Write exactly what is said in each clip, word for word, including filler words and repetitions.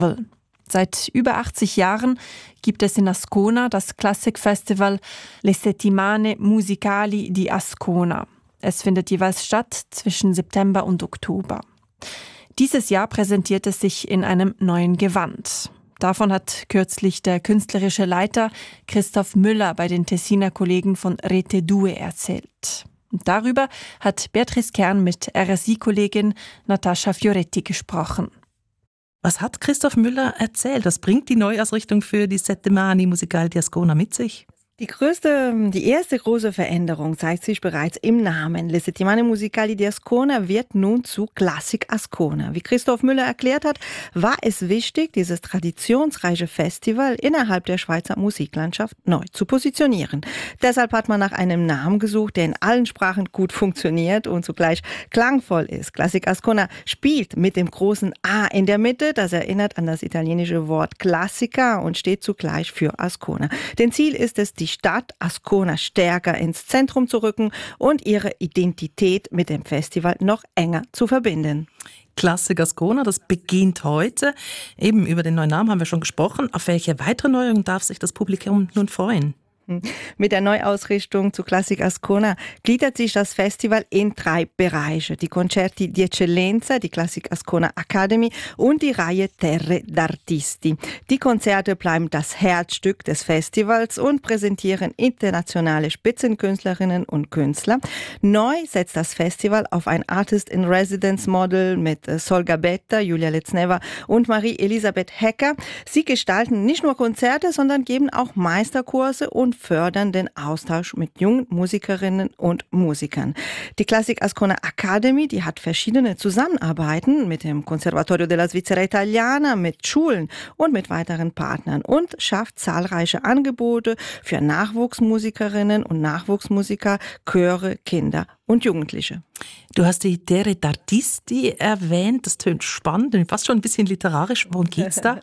Seit über achtzig Jahren gibt es in Ascona das Klassikfestival Le Settimane Musicali di Ascona. Es findet jeweils statt zwischen September und Oktober. Dieses Jahr präsentiert es sich in einem neuen Gewand. Davon hat kürzlich der künstlerische Leiter Christoph Müller bei den Tessiner Kollegen von Rete Due erzählt. Und darüber hat Beatrice Kern mit R S I-Kollegin Natascha Fioretti gesprochen. Was hat Christoph Müller erzählt? Was bringt die Neuausrichtung für die Settimane Musicali di Ascona mit sich? Die größte, die erste große Veränderung zeigt sich bereits im Namen. Le Settimane Musicali di Ascona wird nun zu Klassik Ascona. Wie Christoph Müller erklärt hat, war es wichtig, dieses traditionsreiche Festival innerhalb der Schweizer Musiklandschaft neu zu positionieren. Deshalb hat man nach einem Namen gesucht, der in allen Sprachen gut funktioniert und zugleich klangvoll ist. Klassik Ascona spielt mit dem großen A in der Mitte. Das erinnert an das italienische Wort Classica und steht zugleich für Ascona. Denn Ziel ist es, die Stadt Ascona stärker ins Zentrum zu rücken und ihre Identität mit dem Festival noch enger zu verbinden. Klassik Ascona, das beginnt heute. Eben über den neuen Namen haben wir schon gesprochen. Auf welche weitere Neuerung darf sich das Publikum nun freuen? Mit der Neuausrichtung zu Klassik Ascona gliedert sich das Festival in drei Bereiche. Die Concerti di Eccellenza, die Klassik Ascona Academy und die Reihe Terre d'Artisti. Die Konzerte bleiben das Herzstück des Festivals und präsentieren internationale Spitzenkünstlerinnen und Künstler. Neu setzt das Festival auf ein Artist-in-Residence-Model mit Sol Gabetta, Julia Letzneva und Marie-Elisabeth Hecker. Sie gestalten nicht nur Konzerte, sondern geben auch Meisterkurse und fördern den Austausch mit jungen Musikerinnen und Musikern. Die Klassik Ascona Academy, die hat verschiedene Zusammenarbeiten mit dem Conservatorio della Svizzera Italiana, mit Schulen und mit weiteren Partnern und schafft zahlreiche Angebote für Nachwuchsmusikerinnen und Nachwuchsmusiker, Chöre, Kinder und Jugendliche. Du hast die Terre d'Artisti erwähnt, das tönt spannend und fast schon ein bisschen literarisch. Worum geht's da?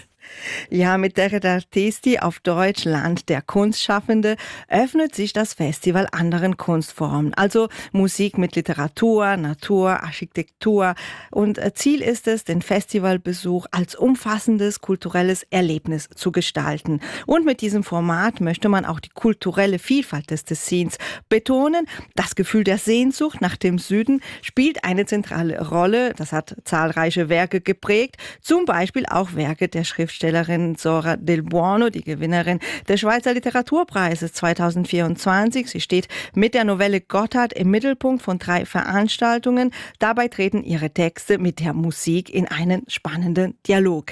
Ja, mit Terre d'Artisti, auf Deutsch Land der Kunstschaffende, öffnet sich das Festival anderen Kunstformen. Also Musik mit Literatur, Natur, Architektur. Und Ziel ist es, den Festivalbesuch als umfassendes kulturelles Erlebnis zu gestalten. Und mit diesem Format möchte man auch die kulturelle Vielfalt des Tessins betonen. Das Gefühl der Sehnsucht nach dem Süden spielt eine zentrale Rolle. Das hat zahlreiche Werke geprägt. Zum Beispiel auch Werke der Schriftstellerin Zora Del Buono, die Gewinnerin des Schweizer Literaturpreises zweitausendvierundzwanzig. Sie steht mit der Novelle Gotthard im Mittelpunkt von drei Veranstaltungen. Dabei treten ihre Texte mit der Musik in einen spannenden Dialog.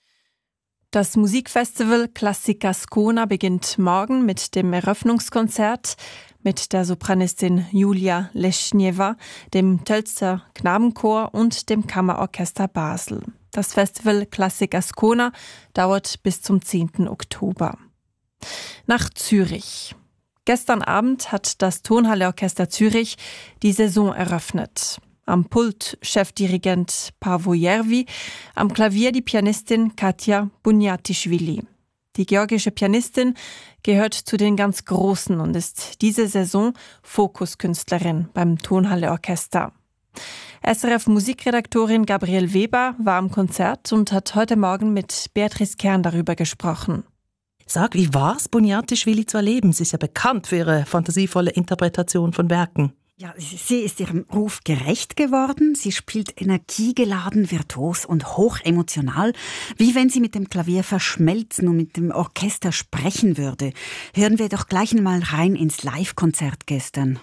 Das Musikfestival Klassik Ascona beginnt morgen mit dem Eröffnungskonzert mit der Sopranistin Julia Leschnieva, dem Tölzer Knabenchor und dem Kammerorchester Basel. Das Festival Klassik Ascona dauert bis zum zehnten Oktober. Nach Zürich. Gestern Abend hat das Tonhalleorchester Zürich die Saison eröffnet. Am Pult Chefdirigent Paavo Järvi, am Klavier die Pianistin Katja Bunjatischvili. Die georgische Pianistin gehört zu den ganz Großen und ist diese Saison Fokuskünstlerin beim Tonhalleorchester. S R F-Musikredaktorin Gabrielle Weber war am Konzert und hat heute Morgen mit Beatrice Kern darüber gesprochen. Sag, wie war es, Bunjatischvili zu erleben? Sie ist ja bekannt für ihre fantasievolle Interpretation von Werken. Ja, sie ist ihrem Ruf gerecht geworden. Sie spielt energiegeladen, virtuos und hochemotional, wie wenn sie mit dem Klavier verschmelzen und mit dem Orchester sprechen würde. Hören wir doch gleich mal rein ins Live-Konzert gestern.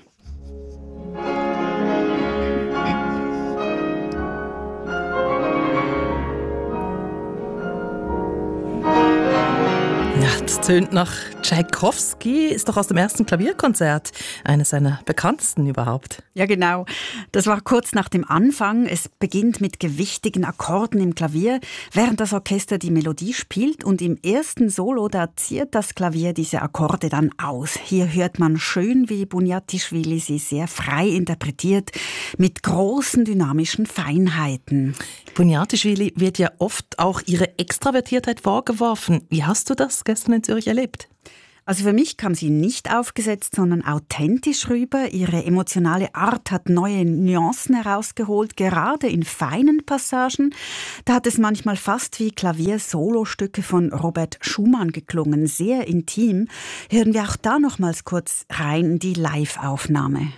Ja, das tönt nach Tschaikowski, ist doch aus dem ersten Klavierkonzert, eines seiner bekanntesten überhaupt. Ja, genau. Das war kurz nach dem Anfang. Es beginnt mit gewichtigen Akkorden im Klavier, während das Orchester die Melodie spielt. Und im ersten Solo, da ziert das Klavier diese Akkorde dann aus. Hier hört man schön, wie Bunjatischvili sie sehr frei interpretiert, mit großen dynamischen Feinheiten. Bunjatischvili wird ja oft auch ihre Extravertiertheit vorgeworfen. Wie hast du das gestern in Zürich erlebt? Also für mich kam sie nicht aufgesetzt, sondern authentisch rüber. Ihre emotionale Art hat neue Nuancen herausgeholt, gerade in feinen Passagen. Da hat es manchmal fast wie Klavier-Solostücke von Robert Schumann geklungen, sehr intim. Hören wir auch da nochmals kurz rein die Live-Aufnahme.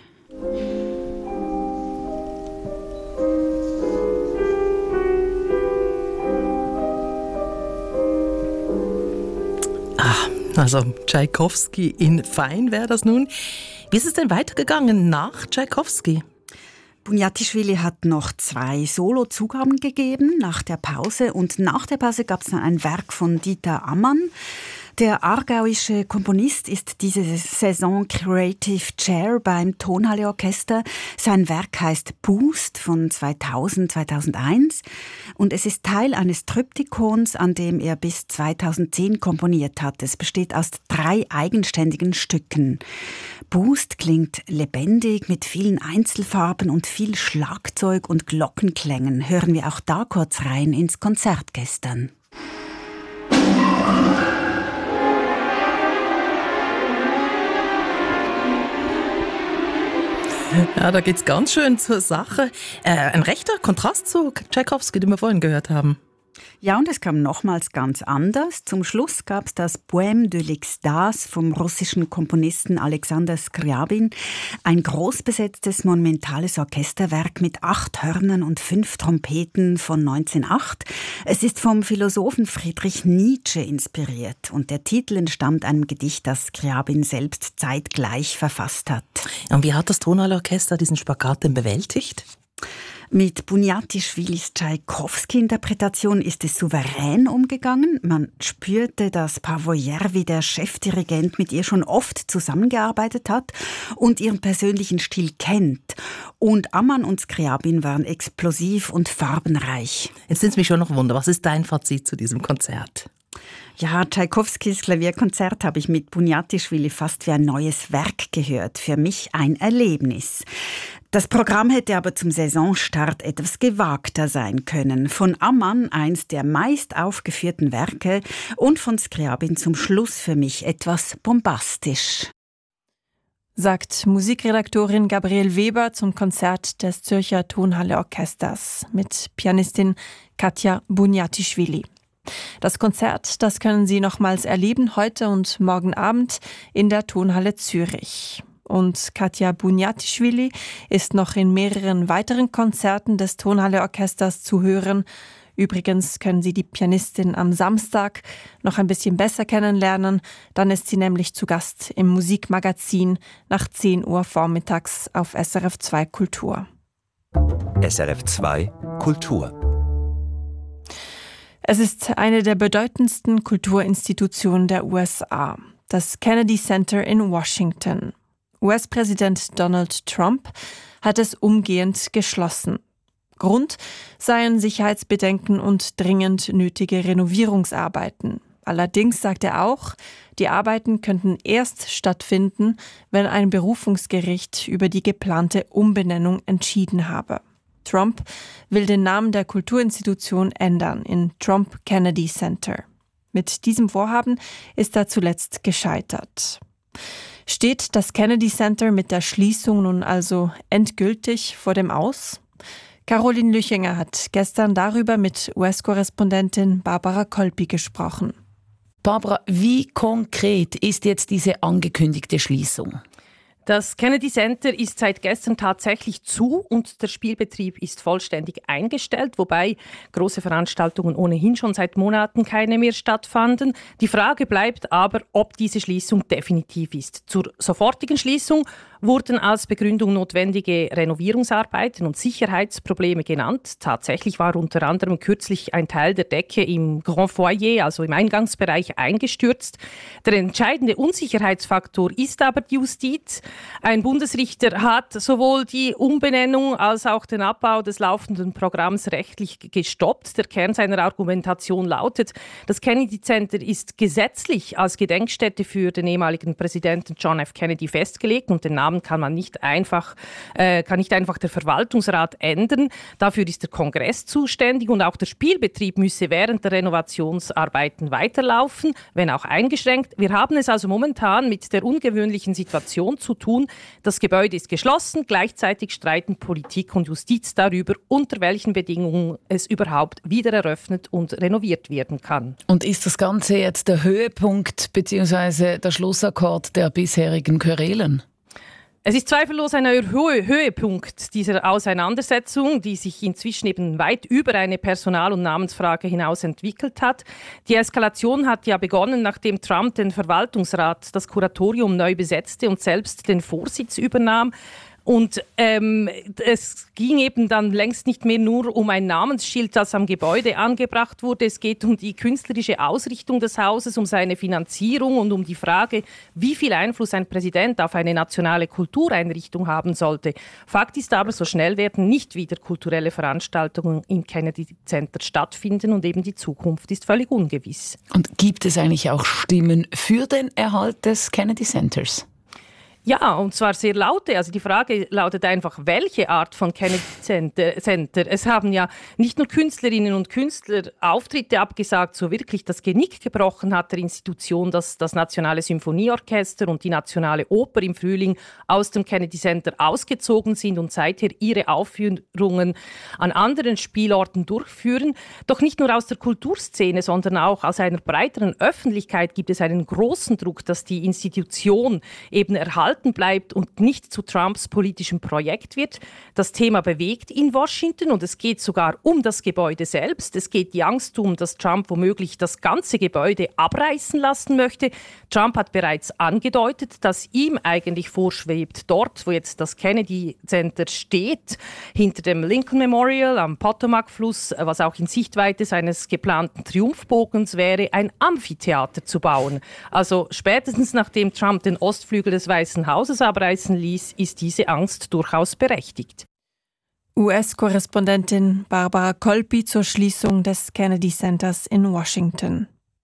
Ah, also Tschaikowski in Fein wäre das nun. Wie ist es denn weitergegangen nach Tschaikowski? Bunjatischvili hat noch zwei Solo-Zugaben gegeben nach der Pause und nach der Pause gab es dann ein Werk von Dieter Ammann. Der aargauische Komponist ist diese Saison Creative Chair beim Tonhalle Orchester. Sein Werk heißt Boost von zweitausend, zweitausendeins und es ist Teil eines Triptykons, an dem er bis zweitausendzehn komponiert hat. Es besteht aus drei eigenständigen Stücken. Boost klingt lebendig mit vielen Einzelfarben und viel Schlagzeug und Glockenklängen. Hören wir auch da kurz rein ins Konzert gestern. Ja, da geht's ganz schön zur Sache. Äh, ein rechter Kontrast zu Tschaikowski, den wir vorhin gehört haben. Ja, und es kam nochmals ganz anders. Zum Schluss gab es das Poème de l'Extase vom russischen Komponisten Alexander Skriabin. Ein großbesetztes, monumentales Orchesterwerk mit acht Hörnern und fünf Trompeten von neunzehnhundertacht. Es ist vom Philosophen Friedrich Nietzsche inspiriert. Und der Titel entstammt einem Gedicht, das Skriabin selbst zeitgleich verfasst hat. Und wie hat das Tonhalle Orchester diesen Spagat denn bewältigt? Mit Bunjatischvilis Tschaikowski-Interpretation ist es souverän umgegangen. Man spürte, dass Pavoyer, der Chefdirigent, mit ihr schon oft zusammengearbeitet hat und ihren persönlichen Stil kennt. Und Ammann und Skriabin waren explosiv und farbenreich. Jetzt nimmt es mich schon noch Wunder, was ist dein Fazit zu diesem Konzert? Ja, Tschaikowskis Klavierkonzert habe ich mit Bunjatischvili fast wie ein neues Werk gehört. Für mich ein Erlebnis. Das Programm hätte aber zum Saisonstart etwas gewagter sein können. Von Ammann eins der meist aufgeführten Werke und von Skriabin zum Schluss für mich etwas bombastisch. Sagt Musikredaktorin Gabriele Weber zum Konzert des Zürcher Tonhalle Orchesters mit Pianistin Katja Bunjatischvili. Das Konzert, das können Sie nochmals erleben heute und morgen Abend in der Tonhalle Zürich. Und Katja Bunjatischvili ist noch in mehreren weiteren Konzerten des Tonhalle Orchesters zu hören. Übrigens können Sie die Pianistin am Samstag noch ein bisschen besser kennenlernen. Dann ist sie nämlich zu Gast im Musikmagazin nach zehn Uhr vormittags auf S R F zwei Kultur. S R F zwei Kultur. Es ist eine der bedeutendsten Kulturinstitutionen der U S A, das Kennedy Center in Washington. U S-Präsident Donald Trump hat es umgehend geschlossen. Grund seien Sicherheitsbedenken und dringend nötige Renovierungsarbeiten. Allerdings sagt er auch, die Arbeiten könnten erst stattfinden, wenn ein Berufungsgericht über die geplante Umbenennung entschieden habe. Trump will den Namen der Kulturinstitution ändern in Trump Kennedy Center. Mit diesem Vorhaben ist er zuletzt gescheitert. Steht das Kennedy Center mit der Schließung nun also endgültig vor dem Aus? Caroline Lüchinger hat gestern darüber mit U S-Korrespondentin Barbara Kolpi gesprochen. Barbara, wie konkret ist jetzt diese angekündigte Schließung? Das Kennedy Center ist seit gestern tatsächlich zu und der Spielbetrieb ist vollständig eingestellt, wobei große Veranstaltungen ohnehin schon seit Monaten keine mehr stattfanden. Die Frage bleibt aber, ob diese Schließung definitiv ist. Zur sofortigen Schließung wurden als Begründung notwendige Renovierungsarbeiten und Sicherheitsprobleme genannt. Tatsächlich war unter anderem kürzlich ein Teil der Decke im Grand Foyer, also im Eingangsbereich, eingestürzt. Der entscheidende Unsicherheitsfaktor ist aber die Justiz. Ein Bundesrichter hat sowohl die Umbenennung als auch den Abbau des laufenden Programms rechtlich gestoppt. Der Kern seiner Argumentation lautet, das Kennedy Center ist gesetzlich als Gedenkstätte für den ehemaligen Präsidenten John F. Kennedy festgelegt und den Namen kann man nicht einfach, äh, kann nicht einfach der Verwaltungsrat ändern. Dafür ist der Kongress zuständig und auch der Spielbetrieb müsse während der Renovationsarbeiten weiterlaufen, wenn auch eingeschränkt. Wir haben es also momentan mit der ungewöhnlichen Situation zu tun. Das Gebäude ist geschlossen, gleichzeitig streiten Politik und Justiz darüber, unter welchen Bedingungen es überhaupt wieder eröffnet und renoviert werden kann. Und ist das Ganze jetzt der Höhepunkt bzw. der Schlussakkord der bisherigen Querelen? Es ist zweifellos ein Höhe- Höhepunkt dieser Auseinandersetzung, die sich inzwischen eben weit über eine Personal- und Namensfrage hinaus entwickelt hat. Die Eskalation hat ja begonnen, nachdem Trump den Verwaltungsrat, das Kuratorium neu besetzte und selbst den Vorsitz übernahm. Und ähm, es ging eben dann längst nicht mehr nur um ein Namensschild, das am Gebäude angebracht wurde. Es geht um die künstlerische Ausrichtung des Hauses, um seine Finanzierung und um die Frage, wie viel Einfluss ein Präsident auf eine nationale Kultureinrichtung haben sollte. Fakt ist aber, so schnell werden nicht wieder kulturelle Veranstaltungen im Kennedy Center stattfinden und eben die Zukunft ist völlig ungewiss. Und gibt es eigentlich auch Stimmen für den Erhalt des Kennedy Centers? Ja, und zwar sehr laute. Also die Frage lautet einfach, welche Art von Kennedy Center? Es haben ja nicht nur Künstlerinnen und Künstler Auftritte abgesagt, so wirklich das Genick gebrochen hat der Institution, dass das Nationale Symphonieorchester und die Nationale Oper im Frühling aus dem Kennedy Center ausgezogen sind und seither ihre Aufführungen an anderen Spielorten durchführen. Doch nicht nur aus der Kulturszene, sondern auch aus einer breiteren Öffentlichkeit gibt es einen großen Druck, dass die Institution eben erhalten bleibt und nicht zu Trumps politischem Projekt wird. Das Thema bewegt in Washington und es geht sogar um das Gebäude selbst. Es geht die Angst um, dass Trump womöglich das ganze Gebäude abreißen lassen möchte. Trump hat bereits angedeutet, dass ihm eigentlich vorschwebt, dort, wo jetzt das Kennedy Center steht, hinter dem Lincoln Memorial am Potomac-Fluss, was auch in Sichtweite seines geplanten Triumphbogens wäre, ein Amphitheater zu bauen. Also spätestens nachdem Trump den Ostflügel des Weißen Hauses abreißen ließ, ist diese Angst durchaus berechtigt. U S-Korrespondentin Barbara Kolpi zur Schließung des Kennedy Centers in Washington.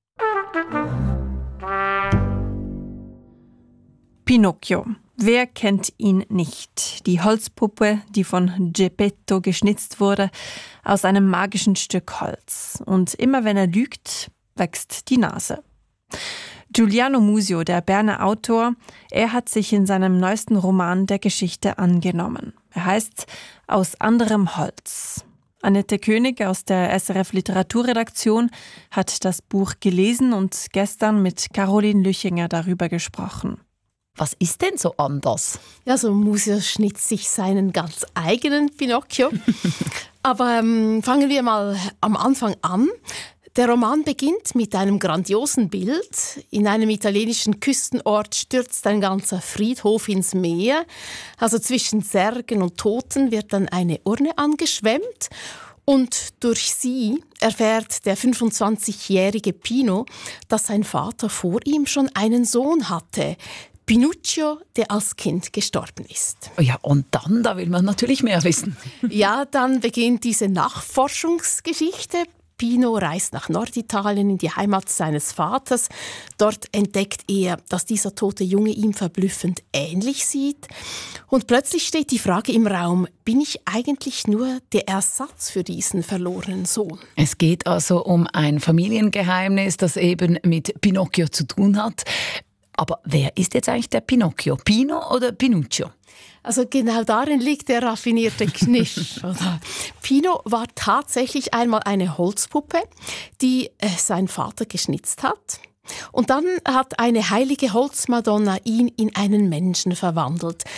Pinocchio. Wer kennt ihn nicht? Die Holzpuppe, die von Geppetto geschnitzt wurde, aus einem magischen Stück Holz. Und immer wenn er lügt, wächst die Nase. Giuliano Musio, der Berner Autor, er hat sich in seinem neuesten Roman der Geschichte angenommen. Er heißt Aus anderem Holz. Annette König aus der S R F Literaturredaktion hat das Buch gelesen und gestern mit Caroline Lüchinger darüber gesprochen. Was ist denn so anders? Ja, so Musio schnitzt sich seinen ganz eigenen Pinocchio. Aber ähm, fangen wir mal am Anfang an. Der Roman beginnt mit einem grandiosen Bild. In einem italienischen Küstenort stürzt ein ganzer Friedhof ins Meer. Also zwischen Särgen und Toten wird dann eine Urne angeschwemmt. Und durch sie erfährt der fünfundzwanzigjährige Pino, dass sein Vater vor ihm schon einen Sohn hatte. Pinuccio, der als Kind gestorben ist. Oh ja, und dann, da will man natürlich mehr wissen. Ja, dann beginnt diese Nachforschungsgeschichte. Pino reist nach Norditalien in die Heimat seines Vaters. Dort entdeckt er, dass dieser tote Junge ihm verblüffend ähnlich sieht. Und plötzlich steht die Frage im Raum, bin ich eigentlich nur der Ersatz für diesen verlorenen Sohn? Es geht also um ein Familiengeheimnis, das eben mit Pinocchio zu tun hat. Aber wer ist jetzt eigentlich der Pinocchio? Pino oder Pinuccio? Also genau darin liegt der raffinierte Kniff. Pino war tatsächlich einmal eine Holzpuppe, die äh, sein Vater geschnitzt hat. Und dann hat eine heilige Holzmadonna ihn in einen Menschen verwandelt.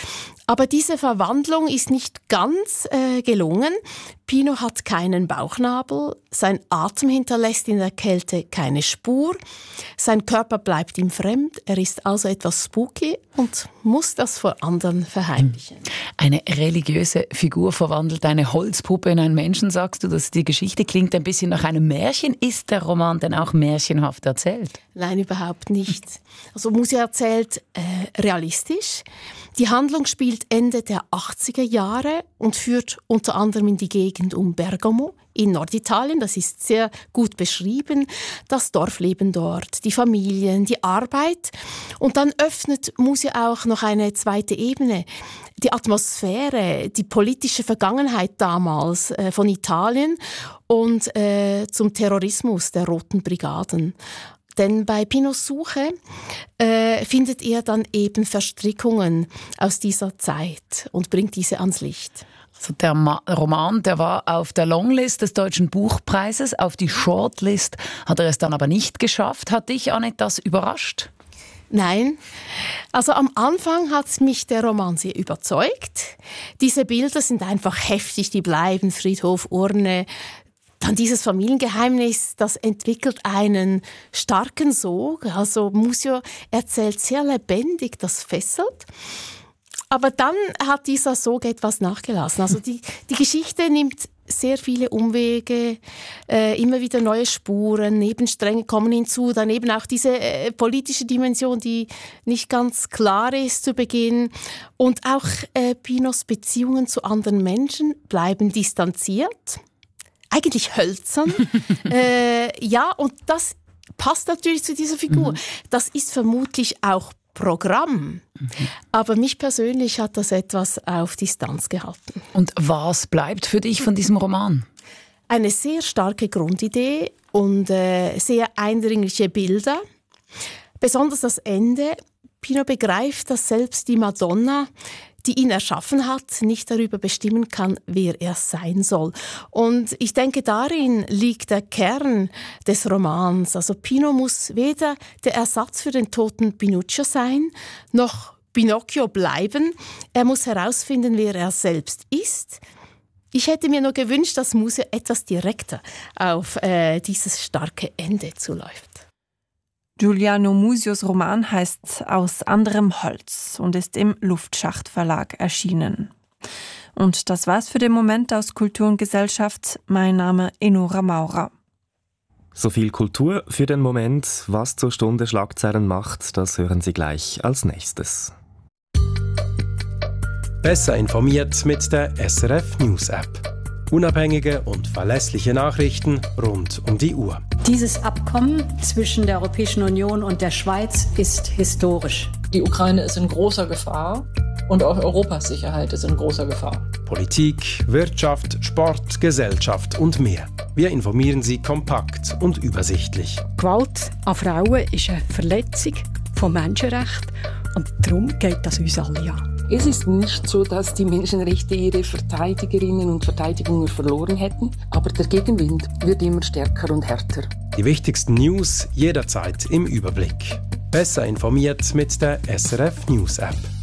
Aber diese Verwandlung ist nicht ganz äh, gelungen. Pino hat keinen Bauchnabel, sein Atem hinterlässt in der Kälte keine Spur, sein Körper bleibt ihm fremd, er ist also etwas spooky und muss das vor anderen verheimlichen. Eine religiöse Figur verwandelt eine Holzpuppe in einen Menschen, sagst du, dass die Geschichte klingt ein bisschen nach einem Märchen. Ist der Roman denn auch märchenhaft erzählt? Nein, überhaupt nicht. Also Musio erzählt äh, realistisch. Die Handlung spielt Ende der achtziger Jahre und führt unter anderem in die Gegend um Bergamo in Norditalien. Das ist sehr gut beschrieben. Das Dorfleben dort, die Familien, die Arbeit. Und dann öffnet Musio auch noch eine zweite Ebene. Die Atmosphäre, die politische Vergangenheit damals äh, von Italien und äh, zum Terrorismus der Roten Brigaden. Denn bei Pinos Suche äh, findet er dann eben Verstrickungen aus dieser Zeit und bringt diese ans Licht. Also der Ma- Roman, der war auf der Longlist des Deutschen Buchpreises, auf die Shortlist hat er es dann aber nicht geschafft. Hat dich, Annette, das überrascht? Nein, also am Anfang hat mich der Roman sehr überzeugt. Diese Bilder sind einfach heftig, die bleiben, Friedhof, Urne. Dann dieses Familiengeheimnis, das entwickelt einen starken Sog. Also Musio erzählt sehr lebendig, das fesselt. Aber dann hat dieser Sog etwas nachgelassen. Also die, die Geschichte nimmt sehr viele Umwege, äh, immer wieder neue Spuren, Nebenstränge kommen hinzu, dann eben auch diese äh, politische Dimension, die nicht ganz klar ist zu Beginn. Und auch äh, Pinos Beziehungen zu anderen Menschen bleiben distanziert. Eigentlich hölzern. äh, ja, und das passt natürlich zu dieser Figur. Mhm. Das ist vermutlich auch Programm. Mhm. Aber mich persönlich hat das etwas auf Distanz gehalten. Und was bleibt für dich von diesem Roman? Eine sehr starke Grundidee und äh, sehr eindringliche Bilder. Besonders das Ende. Pino begreift, dass selbst die Madonna, die ihn erschaffen hat, nicht darüber bestimmen kann, wer er sein soll. Und ich denke, darin liegt der Kern des Romans. Also Pino muss weder der Ersatz für den toten Pinocchio sein, noch Pinocchio bleiben. Er muss herausfinden, wer er selbst ist. Ich hätte mir nur gewünscht, dass Musio etwas direkter auf äh, dieses starke Ende zuläuft. Giuliano Musios Roman heißt Aus anderem Holz und ist im Luftschacht Verlag erschienen. Und das war's für den Moment aus Kultur und Gesellschaft. Mein Name Enora Maurer. So viel Kultur für den Moment. Was zur Stunde Schlagzeilen macht, das hören Sie gleich als nächstes. Besser informiert mit der S R F News App. Unabhängige und verlässliche Nachrichten rund um die Uhr. Dieses Abkommen zwischen der Europäischen Union und der Schweiz ist historisch. Die Ukraine ist in großer Gefahr und auch Europas Sicherheit ist in großer Gefahr. Politik, Wirtschaft, Sport, Gesellschaft und mehr. Wir informieren Sie kompakt und übersichtlich. Gewalt an Frauen ist eine Verletzung von Menschenrechten und darum geht das uns alle an. Es ist nicht so, dass die Menschenrechte ihre Verteidigerinnen und Verteidiger verloren hätten, aber der Gegenwind wird immer stärker und härter. Die wichtigsten News jederzeit im Überblick. Besser informiert mit der S R F News App.